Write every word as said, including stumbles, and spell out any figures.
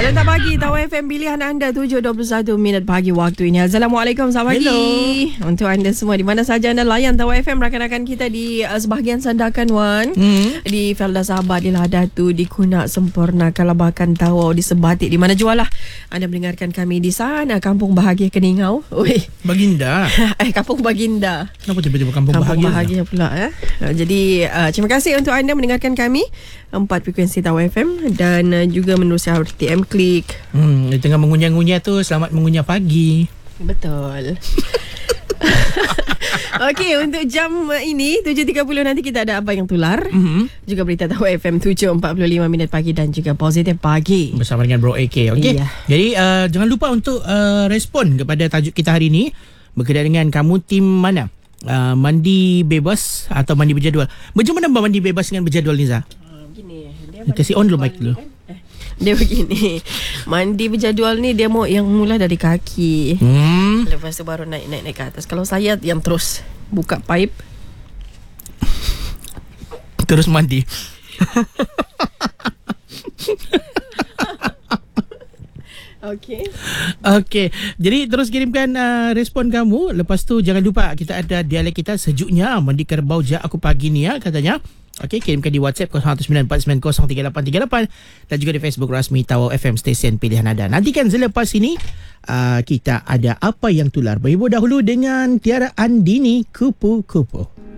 Jalan tak pagi, Tawa F M pilihan anda tujuh dua puluh satu minit pagi waktu ini. Assalamualaikum, selamat pagi. Hello. Untuk anda semua di mana saja anda layan Tawa F M, rakan-rakan kita di uh, sebahagian Sandakan Wan, hmm. di Felda Sabah, di Lahadatu, di Kunak, Sempurna, Kalabakan, Tawau, di Sebatik, di mana jualah anda mendengarkan kami di sana, Kampung Bahagia Keningau. Oi. Baginda. eh, Kampung Baginda. Kenapa tiba-tiba Kampung, Kampung Bahagia? Bahagia pula. Eh? Jadi uh, terima kasih untuk anda mendengarkan kami empat frekuensi Tawa F M dan uh, juga menerusi R T M Klik. Hmm, di tengah mengunyah-ngunyah tu, selamat mengunyah pagi. Betul. Okey, untuk jam ini tujuh tiga puluh nanti kita ada Apa Yang Tular. Mm-hmm. Juga berita Tawa F M tujuh empat puluh lima minit pagi dan juga Positif Pagi bersama dengan Bro A K. Okey. Iya. Jadi uh, jangan lupa untuk uh, respon kepada tajuk kita hari ini berkaitan dengan kamu tim mana? Uh, mandi bebas atau mandi berjadual. Macam mana mandi bebas dengan berjadual, Niza? Uh, begini, dia kasih on dulu mic dulu. Kan? Eh, dia begini. Mandi berjadual ni dia mau yang mula dari kaki. Hmm. Lepas tu baru naik-naik naik ke atas. Kalau saya yang terus buka pipe terus mandi. Okey. Okey. Jadi terus kirimkan uh, respon kamu. Lepas tu jangan lupa kita ada dialek kita sejuknya mandi kerbau jak aku pagi ni ya katanya. Okey, kirimkan di WhatsApp kosong satu sembilan empat sembilan kosong tiga lapan tiga lapan dan juga di Facebook rasmi Tawau F M stesen pilihan anda. Nantikan selepas ini uh, kita ada Apa Yang Tular. Berhibur dahulu dengan Tiara Andini Kupu-Kupu.